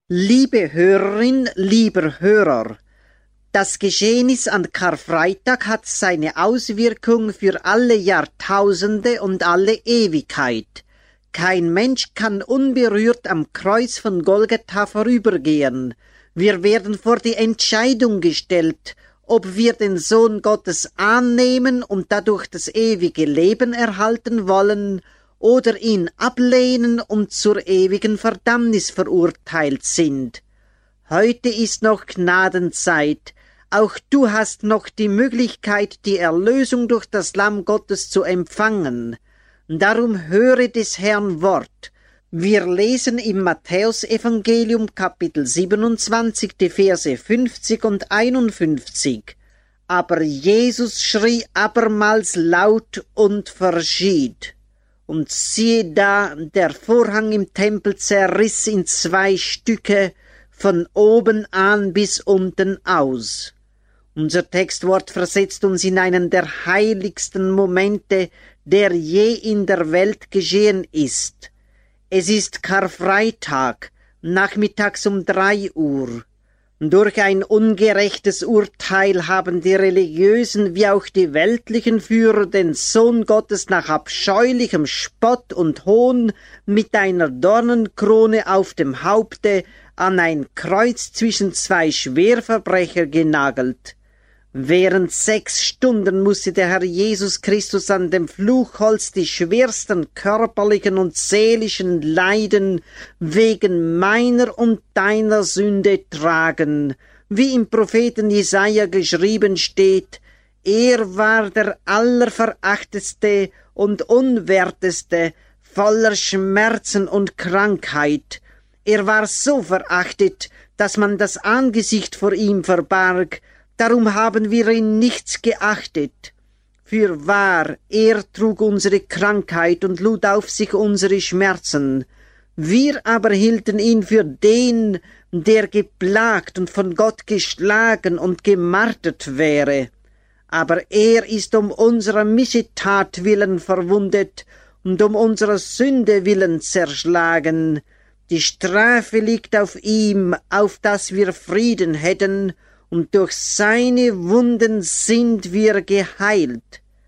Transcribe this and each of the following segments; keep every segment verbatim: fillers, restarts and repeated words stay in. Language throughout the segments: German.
Liebe Hörerin, lieber Hörer, das Geschehnis an Karfreitag hat seine Auswirkung für alle Jahrtausende und alle Ewigkeit. Kein Mensch kann unberührt am Kreuz von Golgatha vorübergehen. Wir werden vor die Entscheidung gestellt, ob wir den Sohn Gottes annehmen und dadurch das ewige Leben erhalten wollen oder ihn ablehnen und zur ewigen Verdammnis verurteilt sind. Heute ist noch Gnadenzeit. Auch du hast noch die Möglichkeit, die Erlösung durch das Lamm Gottes zu empfangen. Darum höre des Herrn Wort. Wir lesen im Matthäusevangelium Kapitel siebenundzwanzig, die Verse fünfzig und einundfünfzig. Aber Jesus schrie abermals laut und verschied. Und siehe da, der Vorhang im Tempel zerriss in zwei Stücke, von oben an bis unten aus. Unser Textwort versetzt uns in einen der heiligsten Momente, der je in der Welt geschehen ist. Es ist Karfreitag, nachmittags um drei Uhr. Durch ein ungerechtes Urteil haben die religiösen wie auch die weltlichen Führer den Sohn Gottes nach abscheulichem Spott und Hohn mit einer Dornenkrone auf dem Haupte an ein Kreuz zwischen zwei Schwerverbrecher genagelt. Während sechs Stunden musste der Herr Jesus Christus an dem Fluchholz die schwersten körperlichen und seelischen Leiden wegen meiner und deiner Sünde tragen. Wie im Propheten Jesaja geschrieben steht, er war der allerverachtetste und unwerteste, voller Schmerzen und Krankheit. Er war so verachtet, dass man das Angesicht vor ihm verbarg. Darum haben wir ihn nichts geachtet. Fürwahr, er trug unsere Krankheit und lud auf sich unsere Schmerzen. Wir aber hielten ihn für den, der geplagt und von Gott geschlagen und gemartert wäre. Aber er ist um unserer Missetat willen verwundet und um unserer Sünde willen zerschlagen. Die Strafe liegt auf ihm, auf dass wir Frieden hätten, und durch seine Wunden sind wir geheilt.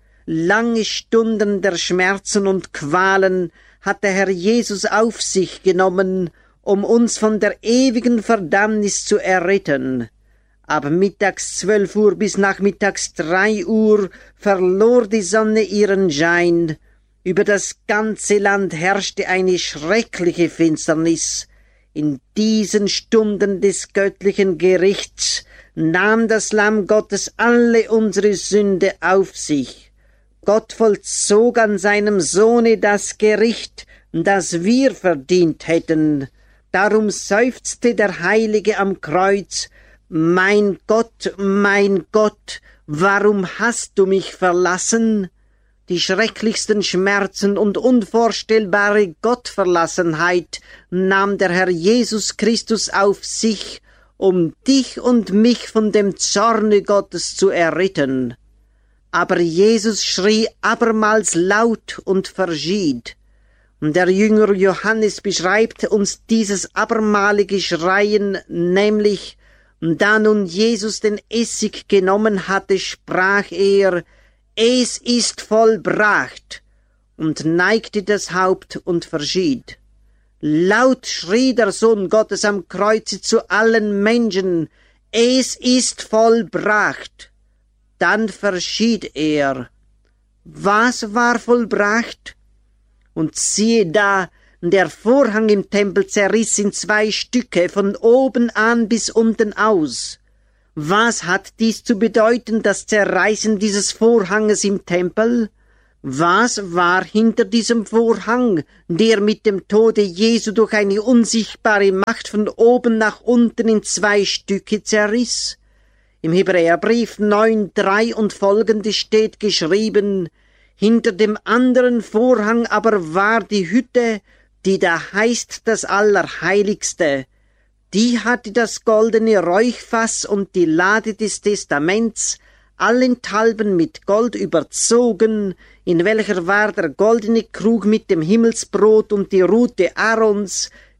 Lange Stunden der Schmerzen und Qualen hat der Herr Jesus auf sich genommen, um uns von der ewigen Verdammnis zu erretten. Ab mittags zwölf Uhr bis nachmittags drei Uhr verlor die Sonne ihren Schein. Über das ganze Land herrschte eine schreckliche Finsternis. In diesen Stunden des göttlichen Gerichts nahm das Lamm Gottes alle unsere Sünde auf sich. Gott vollzog an seinem Sohne das Gericht, das wir verdient hätten. Darum seufzte der Heilige am Kreuz, »Mein Gott, mein Gott, warum hast du mich verlassen?« Die schrecklichsten Schmerzen und unvorstellbare Gottverlassenheit nahm der Herr Jesus Christus auf sich, um dich und mich von dem Zorne Gottes zu erretten. Aber Jesus schrie abermals laut und verschied. Und der Jünger Johannes beschreibt uns dieses abermalige Schreien, nämlich, da nun Jesus den Essig genommen hatte, sprach er, »Es ist vollbracht«, und neigte das Haupt und verschied. Laut schrie der Sohn Gottes am Kreuze zu allen Menschen, »Es ist vollbracht«. Dann verschied er. Was war vollbracht? Und siehe da, der Vorhang im Tempel zerriss in zwei Stücke, von oben an bis unten aus. Was hat dies zu bedeuten, das Zerreißen dieses Vorhanges im Tempel? Was war hinter diesem Vorhang, der mit dem Tode Jesu durch eine unsichtbare Macht von oben nach unten in zwei Stücke zerriss? Im Hebräerbrief neun drei und folgende steht geschrieben, hinter dem anderen Vorhang aber war die Hütte, die da heißt das Allerheiligste. Die hatte das goldene Räuchfass und die Lade des Testaments, allenthalben mit Gold überzogen, in welcher war der goldene Krug mit dem Himmelsbrot und die Rute Aarons,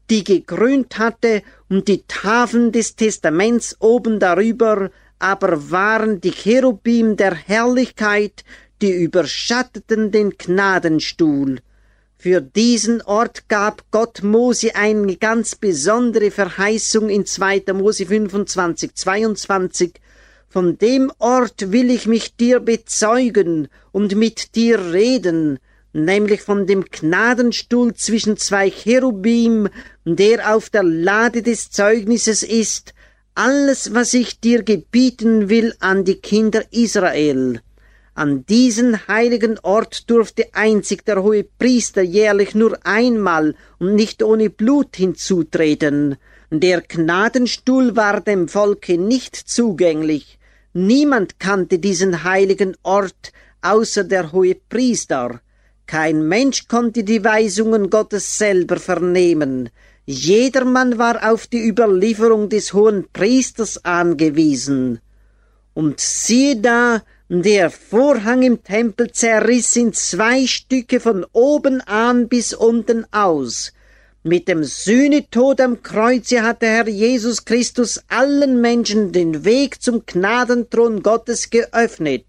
die gekrönt hatte, und die Tafeln des Testaments oben darüber aber waren die Cherubim der Herrlichkeit, die überschatteten den Gnadenstuhl. Für diesen Ort gab Gott Mose eine ganz besondere Verheißung in zweiter Mose fünfundzwanzig, zweiundzwanzig. Von dem Ort will ich mich dir bezeugen und mit dir reden, nämlich von dem Gnadenstuhl zwischen zwei Cherubim, der auf der Lade des Zeugnisses ist, alles, was ich dir gebieten will an die Kinder Israel. An diesen heiligen Ort durfte einzig der Hohepriester jährlich nur einmal und nicht ohne Blut hinzutreten. Der Gnadenstuhl war dem Volke nicht zugänglich. Niemand kannte diesen heiligen Ort außer der Hohepriester. Kein Mensch konnte die Weisungen Gottes selber vernehmen. Jedermann war auf die Überlieferung des Hohenpriesters angewiesen. Und siehe da, der Vorhang im Tempel zerriss in zwei Stücke von oben an bis unten aus. Mit dem Sühnetod am Kreuze hat der Herr Jesus Christus allen Menschen den Weg zum Gnadenthron Gottes geöffnet.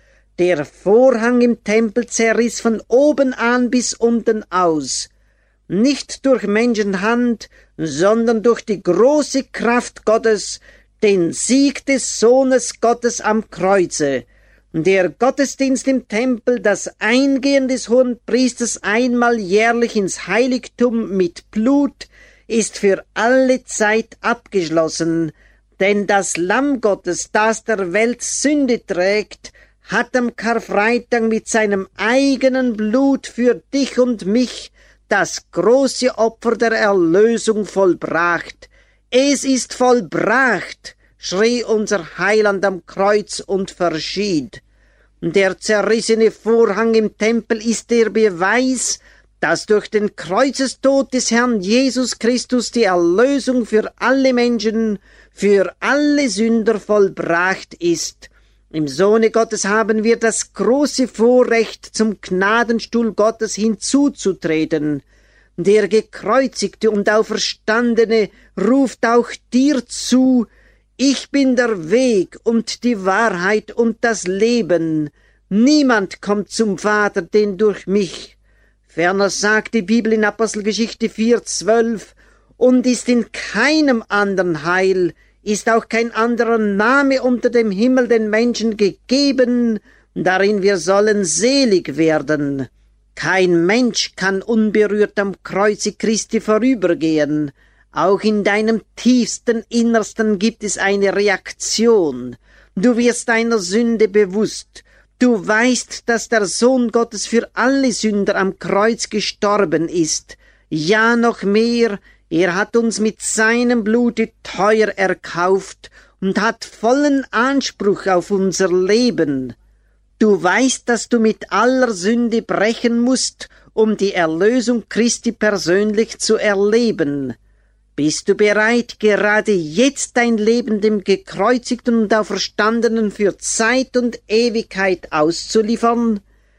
Der Vorhang im Tempel zerriss von oben an bis unten aus. Nicht durch Menschenhand, sondern durch die große Kraft Gottes, den Sieg des Sohnes Gottes am Kreuze. Der Gottesdienst im Tempel, das Eingehen des Hohenpriesters einmal jährlich ins Heiligtum mit Blut, ist für alle Zeit abgeschlossen, denn das Lamm Gottes, das der Welt Sünde trägt, hat am Karfreitag mit seinem eigenen Blut für dich und mich das große Opfer der Erlösung vollbracht. Es ist vollbracht, schrie unser Heiland am Kreuz und verschied. Der zerrissene Vorhang im Tempel ist der Beweis, dass durch den Kreuzestod des Herrn Jesus Christus die Erlösung für alle Menschen, für alle Sünder vollbracht ist. Im Sohne Gottes haben wir das große Vorrecht, zum Gnadenstuhl Gottes hinzuzutreten. Der gekreuzigte und Auferstandene ruft auch dir zu: Ich bin der Weg und die Wahrheit und das Leben. Niemand kommt zum Vater, denn durch mich. Ferner sagt die Bibel in Apostelgeschichte vier, zwölf, und ist in keinem anderen Heil, ist auch kein anderer Name unter dem Himmel den Menschen gegeben, darin wir sollen selig werden. Kein Mensch kann unberührt am Kreuze Christi vorübergehen. Auch in deinem tiefsten Innersten gibt es eine Reaktion. Du wirst deiner Sünde bewusst. Du weißt, dass der Sohn Gottes für alle Sünder am Kreuz gestorben ist. Ja, noch mehr, er hat uns mit seinem Blute teuer erkauft und hat vollen Anspruch auf unser Leben. Du weißt, dass du mit aller Sünde brechen musst, um die Erlösung Christi persönlich zu erleben. Bist du bereit, gerade jetzt dein Leben dem Gekreuzigten und Auferstandenen für Zeit und Ewigkeit auszuliefern?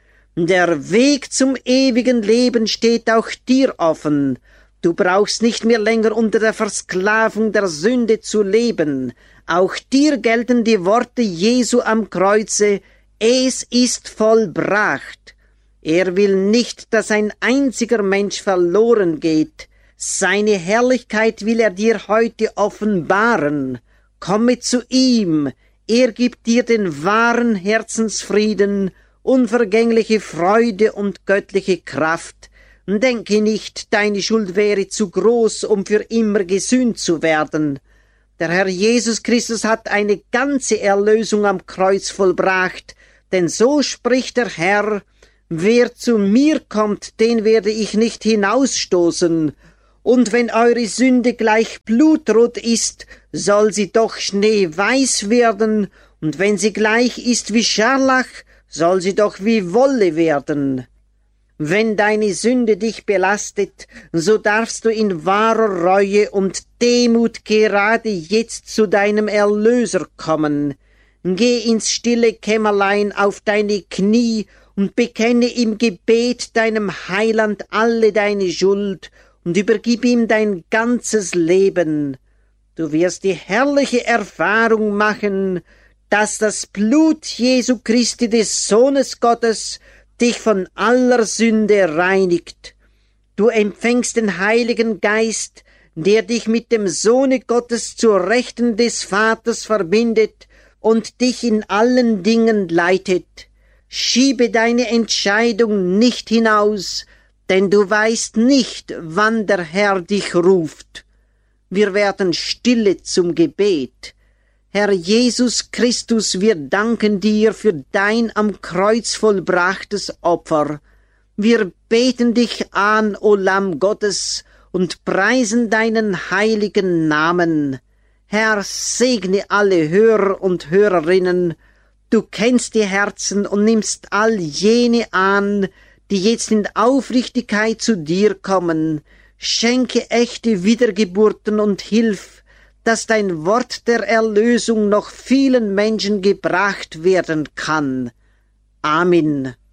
Der Weg zum ewigen Leben steht auch dir offen. Du brauchst nicht mehr länger unter der Versklavung der Sünde zu leben. Auch dir gelten die Worte Jesu am Kreuze: Es ist vollbracht. Er will nicht, dass ein einziger Mensch verloren geht. Seine Herrlichkeit will er dir heute offenbaren. Komme zu ihm, er gibt dir den wahren Herzensfrieden, unvergängliche Freude und göttliche Kraft. Denke nicht, deine Schuld wäre zu groß, um für immer gesühnt zu werden. Der Herr Jesus Christus hat eine ganze Erlösung am Kreuz vollbracht, denn so spricht der Herr: Wer zu mir kommt, den werde ich nicht hinausstoßen. Und wenn eure Sünde gleich blutrot ist, soll sie doch schneeweiß werden, und wenn sie gleich ist wie Scharlach, soll sie doch wie Wolle werden. Wenn deine Sünde dich belastet, so darfst du in wahrer Reue und Demut gerade jetzt zu deinem Erlöser kommen. Geh ins stille Kämmerlein auf deine Knie und bekenne im Gebet deinem Heiland alle deine Schuld und übergib ihm dein ganzes Leben. Du wirst die herrliche Erfahrung machen, dass das Blut Jesu Christi des Sohnes Gottes dich von aller Sünde reinigt. Du empfängst den Heiligen Geist, der dich mit dem Sohne Gottes zur Rechten des Vaters verbindet und dich in allen Dingen leitet. Schiebe deine Entscheidung nicht hinaus, denn du weißt nicht, wann der Herr dich ruft. Wir werden stille zum Gebet. Herr Jesus Christus, wir danken dir für dein am Kreuz vollbrachtes Opfer. Wir beten dich an, o Lamm Gottes, und preisen deinen heiligen Namen. Herr, segne alle Hörer und Hörerinnen. Du kennst die Herzen und nimmst all jene an, die jetzt in Aufrichtigkeit zu dir kommen. Schenke echte Wiedergeburten und hilf, dass dein Wort der Erlösung noch vielen Menschen gebracht werden kann. Amen.